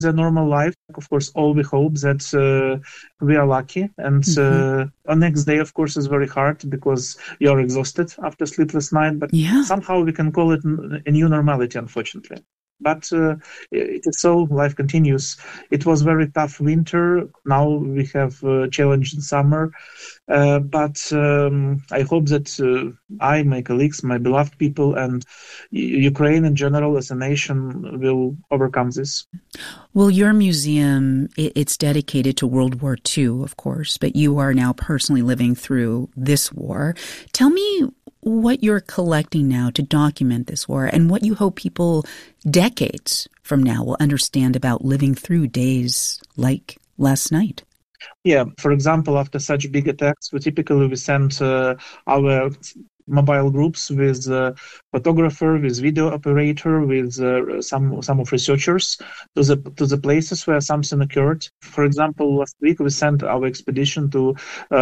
their normal life. Of course, all we hope that we are lucky. And the next day, of course, is very hard because you're exhausted after sleepless night. But somehow we can call it a new normality, unfortunately. But it is so, life continues. It was very tough winter. Now we have a challenging summer. But I hope that I, my colleagues, my beloved people, and Ukraine in general as a nation will overcome this. Well, your museum, it's dedicated to World War II, of course, but you are now personally living through this war. Tell me what you're collecting now to document this war and what you hope people decades from now will understand about living through days like last night. Yeah, for example, after such big attacks, we send our mobile groups with photographer, with video operator, with some of researchers to the places where something occurred. For example, last week we sent our expedition to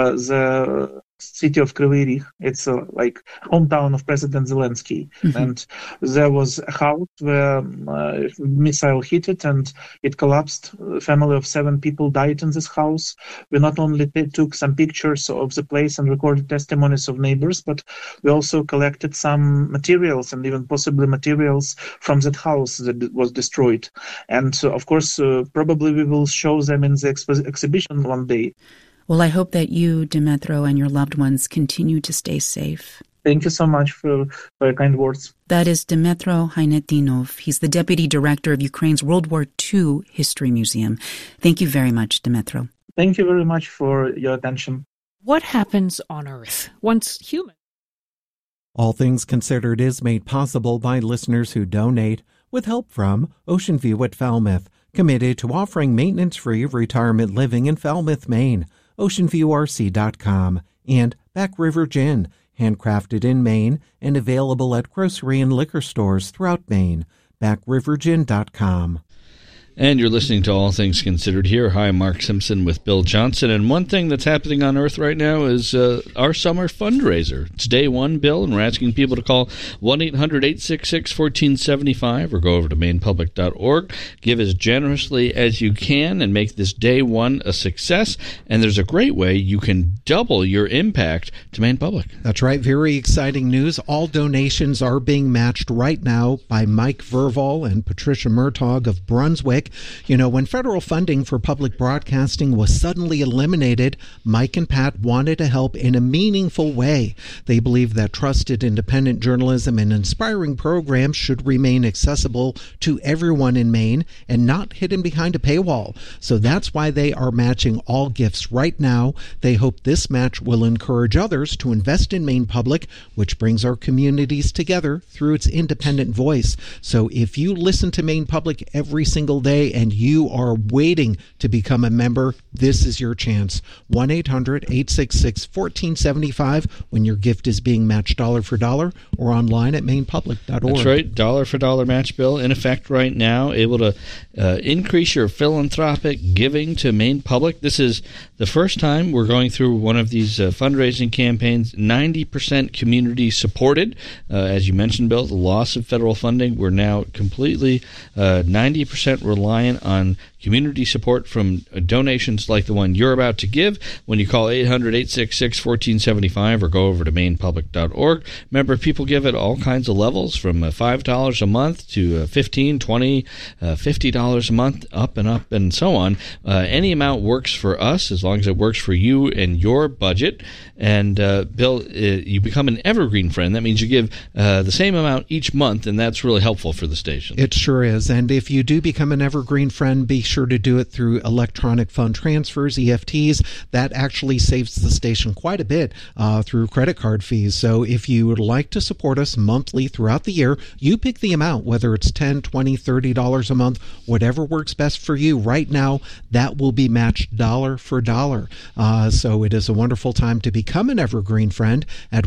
the city of Kryvyi Rih. It's like hometown of President Zelensky. And there was a house where missile hit it and it collapsed. A family of 7 people died in this house. We not only took some pictures of the place and recorded testimonies of neighbors, but we also collected some materials and even possibly materials from that house that was destroyed. And of course, probably we will show them in the exhibition one day. Well, I hope that you, Dmytro, and your loved ones continue to stay safe. Thank you so much for your kind words. That is Dmytro Haynetinov. He's the Deputy Director of Ukraine's World War II History Museum. Thank you very much, Dmytro. Thank you very much for your attention. What happens on Earth once human? All Things Considered is made possible by listeners who donate with help from Ocean View at Falmouth, committed to offering maintenance-free retirement living in Falmouth, Maine. OceanViewRC.com, and Back River Gin, handcrafted in Maine and available at grocery and liquor stores throughout Maine. BackRiverGin.com. And you're listening to All Things Considered here. Hi, Mark Simpson with Bill Johnson. And one thing that's happening on Earth right now is our summer fundraiser. It's day one, Bill, and we're asking people to call 1-800-866-1475 or go over to mainpublic.org. Give as generously as you can and make this day one a success. And there's a great way you can double your impact to Maine Public. That's right. Very exciting news. All donations are being matched right now by Mike Verval and Patricia Murtaugh of Brunswick. You know, when federal funding for public broadcasting was suddenly eliminated, Mike and Pat wanted to help in a meaningful way. They believe that trusted independent journalism and inspiring programs should remain accessible to everyone in Maine and not hidden behind a paywall. So that's why they are matching all gifts right now. They hope this match will encourage others to invest in Maine Public, which brings our communities together through its independent voice. So if you listen to Maine Public every single day and you are waiting to become a member, this is your chance. 1-800-866-1475 when your gift is being matched dollar for dollar or online at mainpublic.org. That's right, dollar for dollar match, Bill, in effect right now, able to increase your philanthropic giving to Maine Public. This is the first time we're going through one of these fundraising campaigns, 90% community supported. As you mentioned, Bill, the loss of federal funding, we're now completely 90% reliant on community support from donations like the one you're about to give when you call 800-866-1475 or go over to mainpublic.org. Remember, people give at all kinds of levels from $5 a month to $15, $20, $50 a month, up and so on. Any amount works for us as long as it works for you and your budget. And, Bill, you become an evergreen friend. That means you give the same amount each month, and that's really helpful for the station. It sure is. And if you do become an evergreen friend, be sure to do it through electronic fund transfers, EFTs. That actually saves the station quite a bit through credit card fees. So if you would like to support us monthly throughout the year, you pick the amount, whether it's $10, $20, $30 a month, whatever works best for you. Right now, that will be matched dollar for dollar. So it is a wonderful time to become an evergreen friend at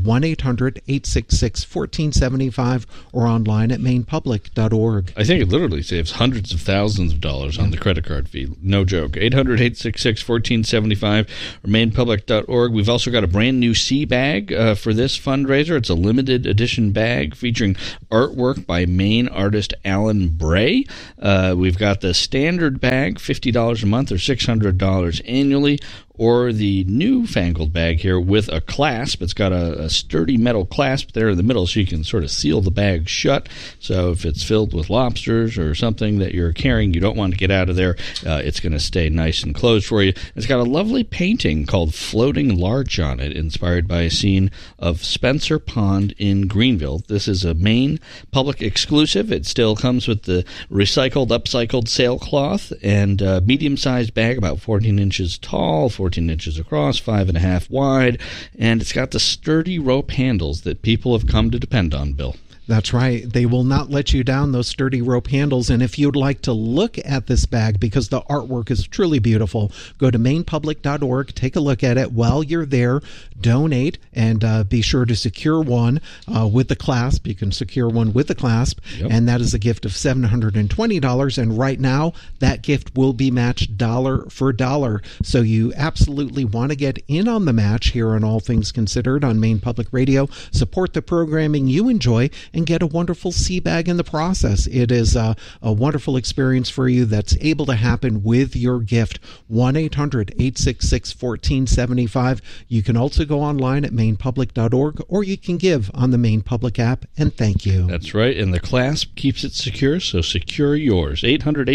1-800-866-1475 or online at mainpublic.org. I think it literally saves hundreds of thousands thousands of dollars on the credit card fee. No joke. 800-866-1475 or mainpublic.org. We've also got a brand new sea bag for this fundraiser. It's a limited edition bag featuring artwork by Maine artist Alan Bray. We've got the standard bag, $50 a month or $600 annually, or the newfangled bag here with a clasp. It's got a sturdy metal clasp there in the middle so you can sort of seal the bag shut. So if it's filled with lobsters or something that you're carrying you don't want to get out of there, it's going to stay nice and closed for you. It's got a lovely painting called Floating Larch on it, inspired by a scene of Spencer Pond in Greenville. This is a Maine Public exclusive. It still comes with the recycled, upcycled sailcloth and medium-sized bag, about 14 inches tall, 14 inches across, 5.5 wide, and it's got the sturdy rope handles that people have come to depend on, Bill. That's right. They will not let you down, those sturdy rope handles. And if you'd like to look at this bag, because the artwork is truly beautiful, go to mainpublic.org, take a look at it. While you're there, donate, and be sure to secure one with the clasp. You can secure one with the clasp, and that is a gift of $720. And right now, that gift will be matched dollar for dollar. So you absolutely want to get in on the match here on All Things Considered on Maine Public Radio. Support the programming you enjoy and get a wonderful sea bag in the process. It is a wonderful experience for you that's able to happen with your gift. 1-800-866-1475. You can also go online at mainpublic.org, or you can give on the Maine Public app, and thank you. That's right, and the clasp keeps it secure, so secure yours.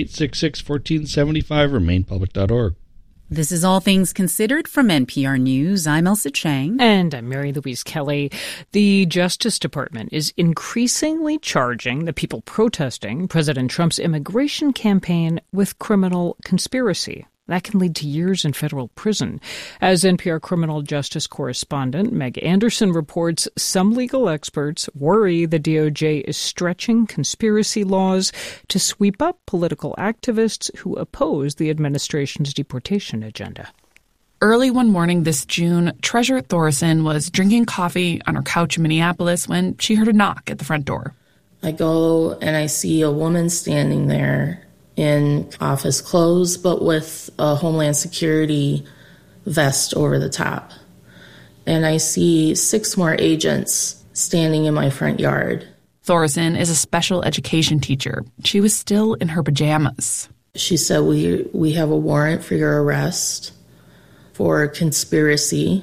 800-866-1475 or mainpublic.org. This is All Things Considered from NPR News. I'm Elsa Chang. And I'm Mary Louise Kelly. The Justice Department is increasingly charging the people protesting President Trump's immigration campaign with criminal conspiracy. That can lead to years in federal prison. As NPR criminal justice correspondent Meg Anderson reports, some legal experts worry the DOJ is stretching conspiracy laws to sweep up political activists who oppose the administration's deportation agenda. Early one morning this June, Treasure Thoresen was drinking coffee on her couch in Minneapolis when she heard a knock at the front door. I go and I see a woman standing there in office clothes, but with a Homeland Security vest over the top. And I see 6 more agents standing in my front yard. Thoresen is a special education teacher. She was still in her pajamas. She said, we have a warrant for your arrest for conspiracy.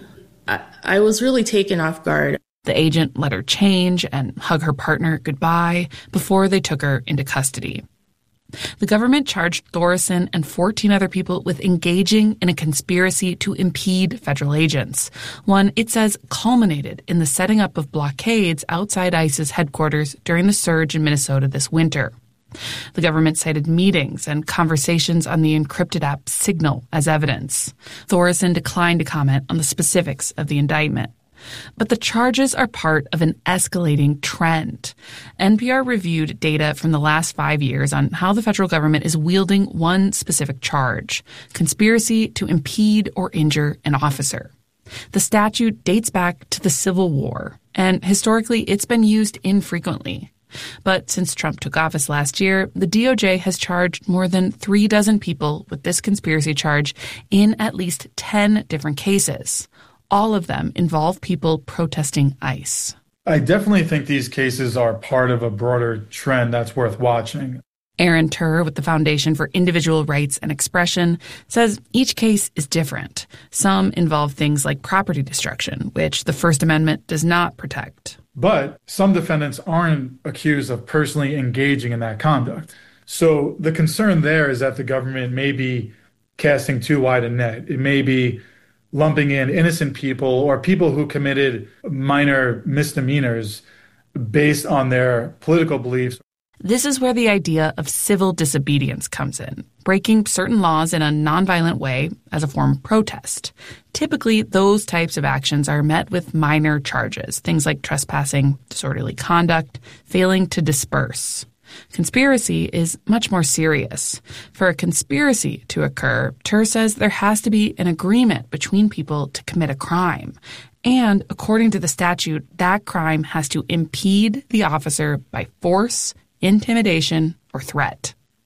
I was really taken off guard. The agent let her change and hug her partner goodbye before they took her into custody. The government charged Thoresen and 14 other people with engaging in a conspiracy to impede federal agents, one it says culminated in the setting up of blockades outside ICE's headquarters during the surge in Minnesota this winter. The government cited meetings and conversations on the encrypted app Signal as evidence. Thoresen declined to comment on the specifics of the indictment. But the charges are part of an escalating trend. NPR reviewed data from the last 5 years on how the federal government is wielding one specific charge: conspiracy to impede or injure an officer. The statute dates back to the Civil War, and historically it's been used infrequently. But since Trump took office last year, the DOJ has charged more than 36 people with this conspiracy charge in at least 10 different cases. All of them involve people protesting ICE. I definitely think these cases are part of a broader trend that's worth watching. Aaron Turr with the Foundation for Individual Rights and Expression says each case is different. Some involve things like property destruction, which the First Amendment does not protect. But some defendants aren't accused of personally engaging in that conduct. So the concern there is that the government may be casting too wide a net. It may be lumping in innocent people or people who committed minor misdemeanors based on their political beliefs. This is where the idea of civil disobedience comes in, breaking certain laws in a nonviolent way as a form of protest. Typically, those types of actions are met with minor charges, things like trespassing, disorderly conduct, failing to disperse. Conspiracy is much more serious. For a conspiracy to occur, Turr says there has to be an agreement between people to commit a crime. And according to the statute, that crime has to impede the officer by force, intimidation, or threat.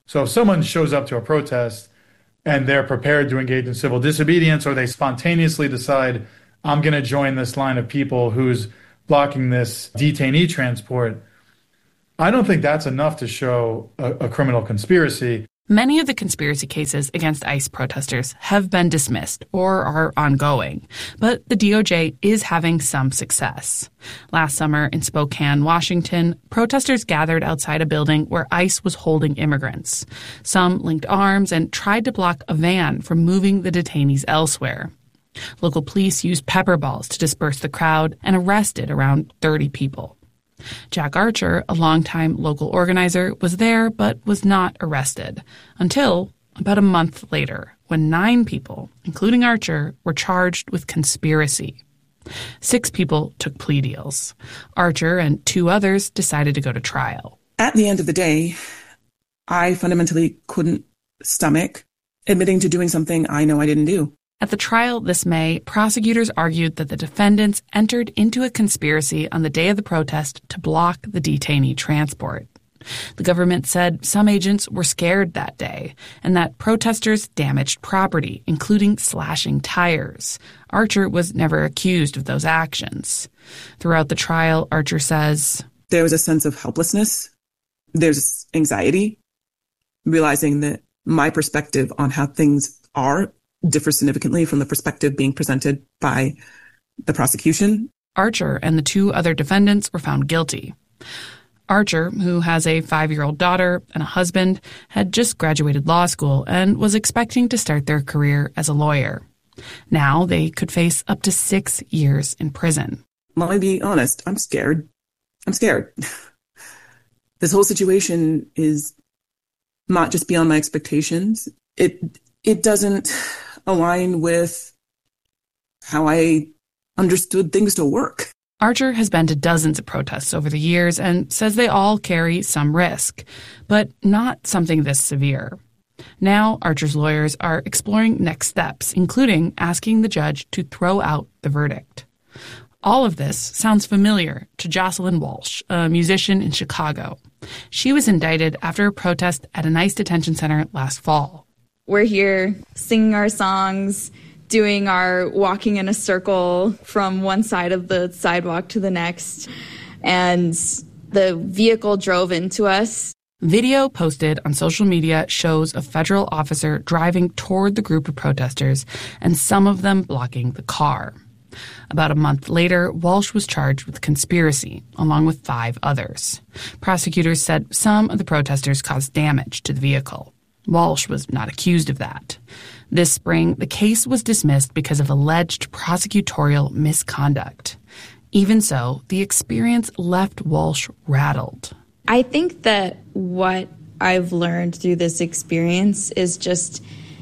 So if someone shows up to a protest and they're prepared to engage in civil disobedience, or they spontaneously decide, I'm going to join this line of people who's blocking this detainee transport, I don't think that's enough to show a criminal conspiracy. Many of the conspiracy cases against ICE protesters have been dismissed or are ongoing, but the DOJ is having some success. Last summer in Spokane, Washington, protesters gathered outside a building where ICE was holding immigrants. Some linked arms and tried to block a van from moving the detainees elsewhere. Local police used pepper balls to disperse the crowd and arrested around 30 people. Jack Archer, a longtime local organizer, was there but was not arrested until about a month later, when 9 people, including Archer, were charged with conspiracy. 6 people took plea deals. Archer and 2 others decided to go to trial. At the end of the day, I fundamentally couldn't stomach admitting to doing something I know I didn't do. At the trial this May, prosecutors argued that the defendants entered into a conspiracy on the day of the protest to block the detainee transport. The government said some agents were scared that day and that protesters damaged property, including slashing tires. Archer was never accused of those actions. Throughout the trial, Archer says, there was a sense of helplessness. There's anxiety, realizing that my perspective on how things are differs significantly from the perspective being presented by the prosecution. Archer and the 2 other defendants were found guilty. Archer, who has a 5-year-old daughter and a husband, had just graduated law school and was expecting to start their career as a lawyer. Now they could face up to 6 years in prison. Let me be honest, I'm scared. This whole situation is not just beyond my expectations. It doesn't align with how I understood things to work. Archer has been to dozens of protests over the years and says they all carry some risk, but not something this severe. Now, Archer's lawyers are exploring next steps, including asking the judge to throw out the verdict. All of this sounds familiar to Jocelyn Walsh, a musician in Chicago. She was indicted after a protest at an ICE detention center last fall. We're here singing our songs, doing our walking in a circle from one side of the sidewalk to the next, and the vehicle drove into us. Video posted on social media shows a federal officer driving toward the group of protesters and some of them blocking the car. About a month later, Walsh was charged with conspiracy, along with 5 others. Prosecutors said some of the protesters caused damage to the vehicle. Walsh was not accused of that. This spring, the case was dismissed because of alleged prosecutorial misconduct. Even so, the experience left Walsh rattled. I think that what I've learned through this experience is just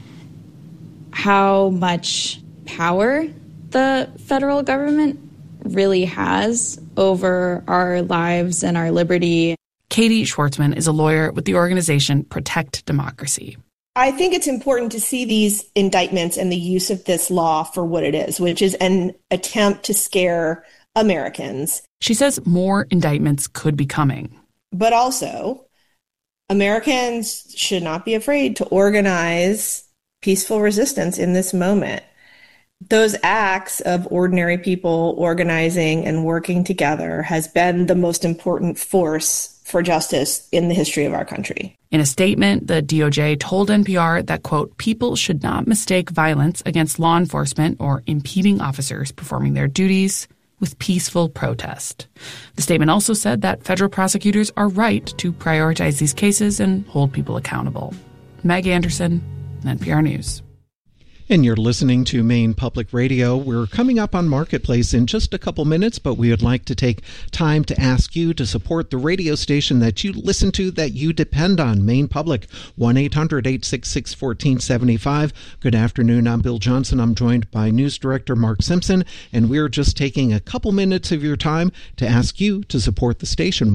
how much power the federal government really has over our lives and our liberty. Katie Schwartzman is a lawyer with the organization Protect Democracy. I think it's important to see these indictments and the use of this law for what it is, which is an attempt to scare Americans. She says more indictments could be coming. But also, Americans should not be afraid to organize peaceful resistance in this moment. Those acts of ordinary people organizing and working together has been the most important force for justice in the history of our country. In a statement, the DOJ told NPR that, quote, people should not mistake violence against law enforcement or impeding officers performing their duties with peaceful protest. The statement also said that federal prosecutors are right to prioritize these cases and hold people accountable. Meg Anderson, NPR News. And you're listening to Maine Public Radio. We're coming up on Marketplace in just a couple minutes, but we would like to take time to ask you to support the radio station that you listen to, that you depend on, Maine Public, 1-800-866-1475. Good afternoon. I'm Bill Johnson. I'm joined by News Director Mark Simpson, and we're just taking a couple minutes of your time to ask you to support the station,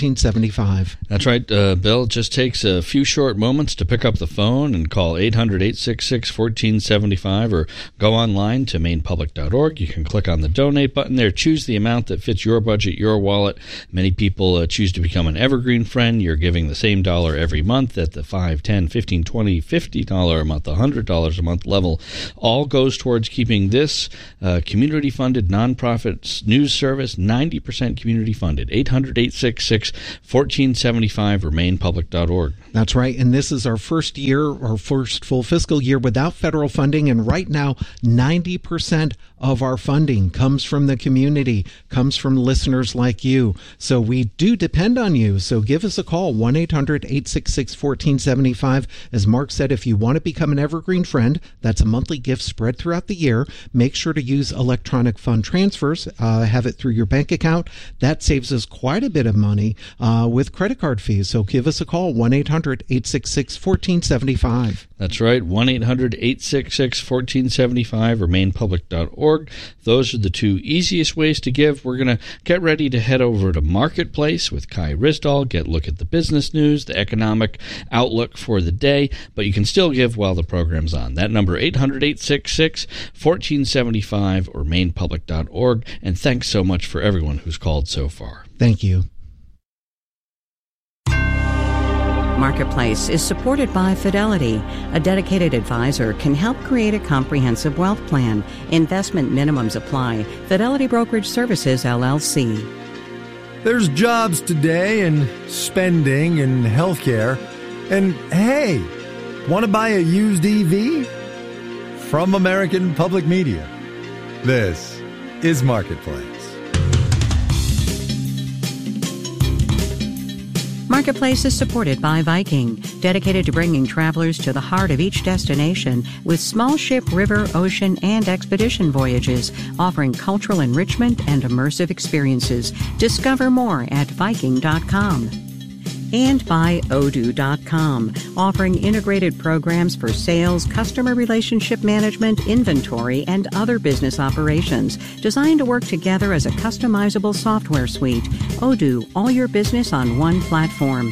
1-800-866-1475. That's right, Bill. It just takes a few short moments to pick up the phone and call 800-866-1475. 800-866-1475 or go online to mainepublic.org. You can click on the donate button there. Choose the amount that fits your budget, your wallet. Many people choose to become an evergreen friend. You're giving the same dollar every month at the $5, $10, $15, $20, $50 a month, $100 a month level. All goes towards keeping this community-funded nonprofit news service 90% community-funded. 800-866-1475 or mainepublic.org. That's right. And this is our first year, our first full fiscal year without federal funding. And right now, 90% of our funding comes from the community, comes from listeners like you. So we do depend on you. So give us a call, 1-800-866-1475. As Mark said, if you want to become an evergreen friend, that's a monthly gift spread throughout the year. Make sure to use electronic fund transfers. Have it through your bank account. That saves us quite a bit of money with credit card fees. So give us a call, 1-800-866-1475. That's right, 1-800-866-1475 or mainepublic.org. Those are the two easiest ways to give. We're going to get ready to head over to Marketplace with Kai Ryssdal, get a look at the business news, the economic outlook for the day, but you can still give while the program's on. That number, 800-866-1475 or mainepublic.org. And thanks so much for everyone who's called so far. Thank you. Marketplace is supported by Fidelity. A dedicated advisor can help create a comprehensive wealth plan. Investment minimums apply. Fidelity Brokerage Services, LLC. There's jobs today and spending and healthcare. And hey, want to buy a used EV? From American Public Media, this is Marketplace. Marketplace is supported by Viking, dedicated to bringing travelers to the heart of each destination with small ship, river, ocean, and expedition voyages, offering cultural enrichment and immersive experiences. Discover more at Viking.com. And by Odoo.com, offering integrated programs for sales, customer relationship management, inventory, and other business operations, designed to work together as a customizable software suite. Odoo, all your business on one platform.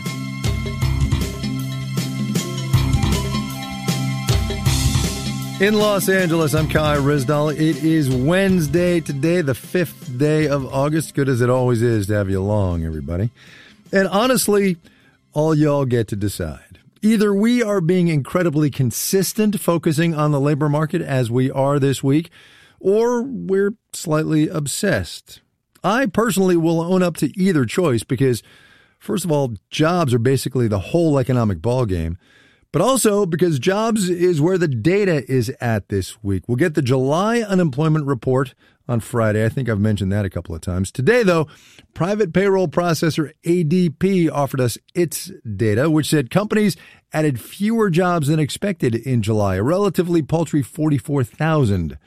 In Los Angeles, I'm Kai Ryssdal. It is Wednesday today, the 5th day of August. Good as it always is to have you along, everybody. And honestly, all y'all get to decide. Either we are being incredibly consistent, focusing on the labor market as we are this week, or we're slightly obsessed. I personally will own up to either choice because, first of all, jobs are basically the whole economic ballgame, but also because jobs is where the data is at this week. We'll get the July unemployment report on Friday. I think I've mentioned that a couple of times. Today, though, private payroll processor ADP offered us its data, which said companies added fewer jobs than expected in July, a relatively paltry 44,000.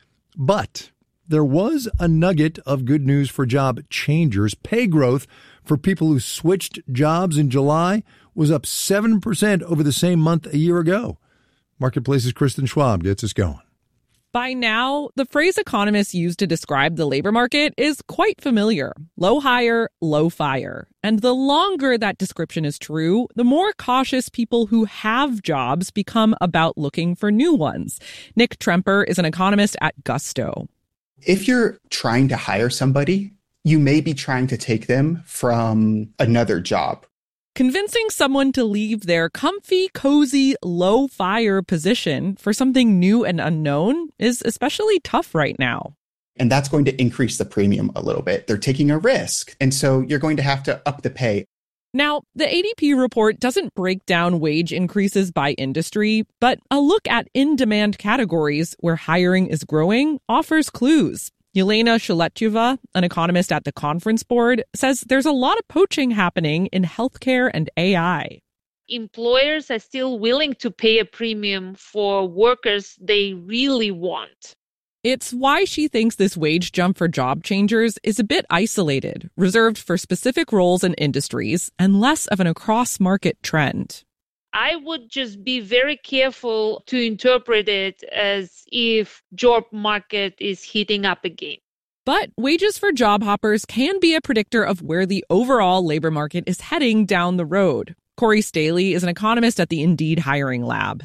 But there was a nugget of good news for job changers. Pay growth for people who switched jobs in July was up 7% over the same month a year ago. Marketplace's Kristen Schwab gets us going. By now, the phrase economists use to describe the labor market is quite familiar. Low hire, low fire. And the longer that description is true, the more cautious people who have jobs become about looking for new ones. Nick Tremper is an economist at Gusto. If you're trying to hire somebody, you may be trying to take them from another job. Convincing someone to leave their comfy, cozy, low-fire position for something new and unknown is especially tough right now. And that's going to increase the premium a little bit. They're taking a risk. And so you're going to have to up the pay. Now, the ADP report doesn't break down wage increases by industry, but a look at in-demand categories where hiring is growing offers clues. Yelena Shaletyeva, an economist at the Conference Board, says there's a lot of poaching happening in healthcare and AI. Employers are still willing to pay a premium for workers they really want. It's why she thinks this wage jump for job changers is a bit isolated, reserved for specific roles and industries, and less of an across-market trend. I would just be very careful to interpret it as if job market is heating up again. But wages for job hoppers can be a predictor of where the overall labor market is heading down the road. Corey Staley is an economist at the Indeed Hiring Lab.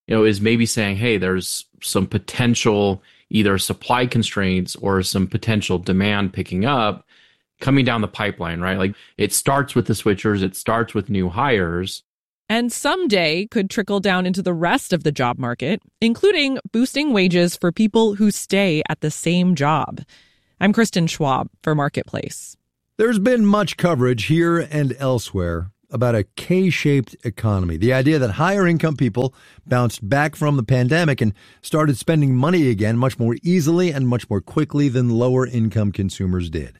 is maybe saying, hey, there's some potential either supply constraints or some potential demand picking up coming down the pipeline, right? Like it starts with the switchers, it starts with new hires. And someday could trickle down into the rest of the job market, including boosting wages for people who stay at the same job. I'm Kristen Schwab for Marketplace. There's been much coverage here and elsewhere about a K-shaped economy. The idea that higher income people bounced back from the pandemic and started spending money again much more easily and much more quickly than lower income consumers did.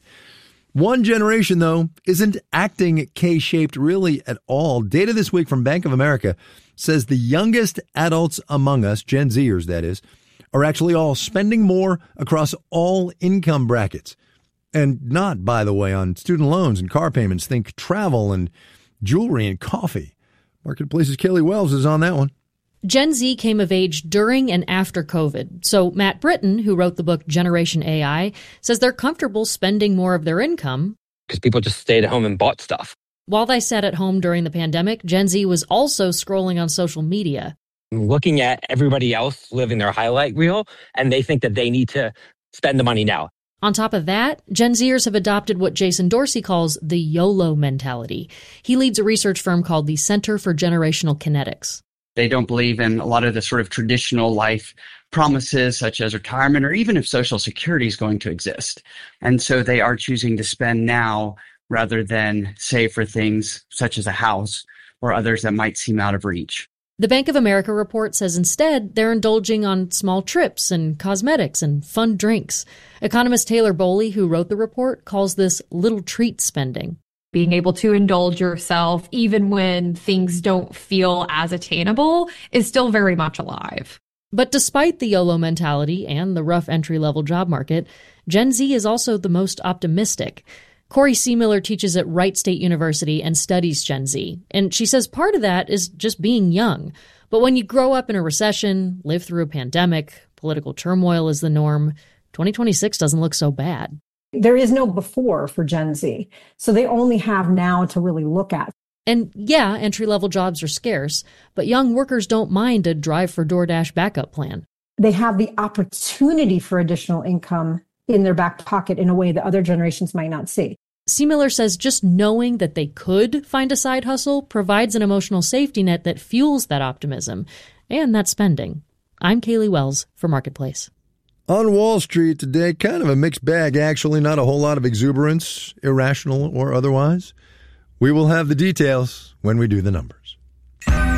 One generation, though, isn't acting K-shaped really at all. Data this week from Bank of America says the youngest adults among us, Gen Zers that is, are actually all spending more across all income brackets. And not, by the way, on student loans and car payments. Think travel and jewelry and coffee. Marketplace's Kelly Wells is on that one. Gen Z came of age during and after COVID. So Matt Britton, who wrote the book Generation AI, says they're comfortable spending more of their income. Because people just stayed at home and bought stuff. While they sat at home during the pandemic, Gen Z was also scrolling on social media. Looking at everybody else living their highlight reel, and they think that they need to spend the money now. On top of that, Gen Zers have adopted what Jason Dorsey calls the YOLO mentality. He leads a research firm called the Center for Generational Kinetics. They don't believe in a lot of the sort of traditional life promises, such as retirement, or even if Social Security is going to exist. And so they are choosing to spend now rather than save for things such as a house or others that might seem out of reach. The Bank of America report says instead they're indulging on small trips and cosmetics and fun drinks. Economist Taylor Boley, who wrote the report, calls this little treat spending. Being able to indulge yourself even when things don't feel as attainable is still very much alive. But despite the YOLO mentality and the rough entry-level job market, Gen Z is also the most optimistic. Corey Seemiller teaches at Wright State University and studies Gen Z, and she says part of that is just being young. But when you grow up in a recession, live through a pandemic, political turmoil is the norm, 2026 doesn't look so bad. There is no before for Gen Z, so they only have now to really look at. And yeah, entry-level jobs are scarce, but young workers don't mind a Drive for DoorDash backup plan. They have the opportunity for additional income in their back pocket in a way that other generations might not see. Seemiller says just knowing that they could find a side hustle provides an emotional safety net that fuels that optimism and that spending. I'm Kaylee Wells for Marketplace. On Wall Street today, kind of a mixed bag, actually. Not a whole lot of exuberance, irrational or otherwise. We will have the details when we do the numbers.